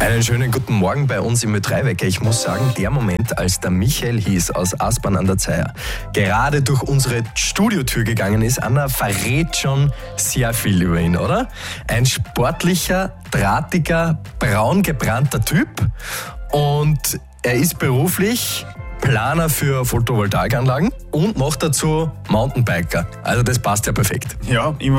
Einen schönen guten Morgen bei uns im Ö3-Wecker. Ich muss sagen, der Moment, als der Michael Hies aus Aspern an der Zeier gerade durch unsere Studiotür gegangen ist, Anna, verrät schon sehr viel über ihn, oder? Ein sportlicher, drahtiger, braun gebrannter Typ und er ist beruflich Planer für Photovoltaikanlagen und noch dazu Mountainbiker. Also das passt ja perfekt. Ja, immer